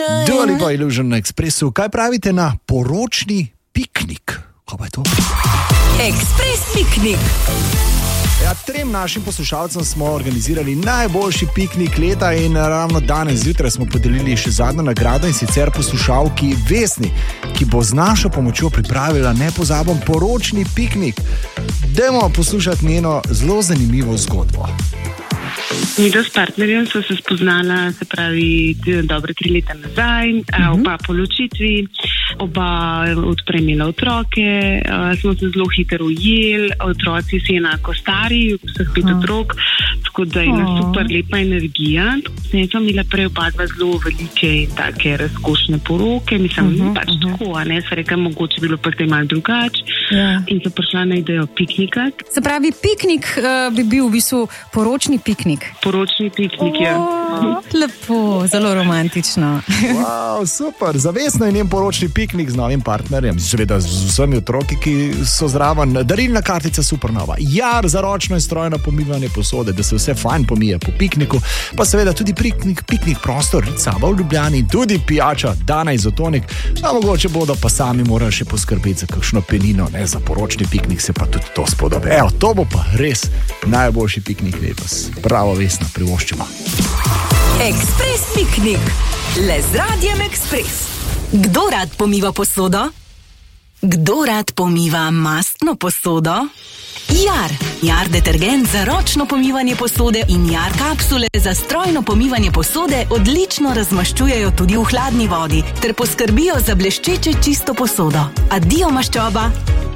Dua Lipa, Illusion na Expressu. Kaj pravite na poročni piknik? Kaj pa je to? Ekspres piknik. Ja, 3 našim poslušalcem smo organizirali najboljši piknik leta in ravno danes zjutraj smo podelili še zadnjo nagrado, in sicer poslušalki Vesni, ki bo z našo pomočjo pripravila nepozaben poročni piknik. Dajmo poslušati njeno zelo zanimivo zgodbo. Midva s partnerjem sva se spoznala, se pravi, dobre 3 leta nazaj, oba po ločitvi, oba odpremila otroke, smo se zelo hitro ujeli, otroci si enako stari, vseh 5 otrok, tako da je ena super lepa energija. Sem imela prej oba zelo velike in take razkošne poroke, mislim, pač tako, a ne, se reka, mogoče bilo pa zdaj malo drugače, in so prišla na idejo piknika. Se pravi, piknik bi bil v bistvu poročni piknik. Poročni piknik, ja. Lepo, zelo romantično. Wow, super, zavestno je njen poročni piknik z novim partnerjem, seveda z vsemi otroki, ki so zraven. Darilna kartica super nova, jar za ročno in strojno pomivanje posode, da se vse fajn pomije po pikniku, pa seveda tudi piknik prostor Sava v Ljubljani in tudi pijača Dana Izotonik. A mogoče bodo pa sami morali še poskrbeti za kakšno penino, ne, za poročni piknik se pa tudi to spodobi. Evo, to bo pa res najboljši piknik letos. Bravo, Vesna, privoščimo. Ekspres piknik. Le z Radiem Ekspres. Kdo rad pomiva posodo? Kdo rad pomiva mastno posodo? Jar detergent za ročno pomivanje posode in Jar kapsule za strojno pomivanje posode odlično razmaščujejo tudi v hladni vodi ter poskrbijo za bleščeče čisto posodo. Adijo maščoba!